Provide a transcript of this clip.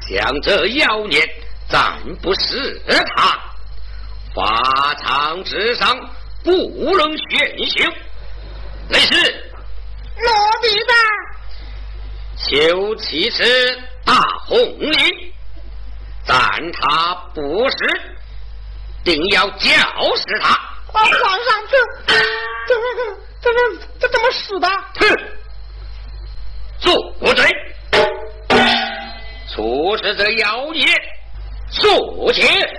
将这妖孽暂不是他，法场之上不能悬休。内侍， 落地的求其是大红绫，暂他不是，定要绞死他。 皇上，这怎么死的？ 哼，坐嘴，处死这妖孽，速去。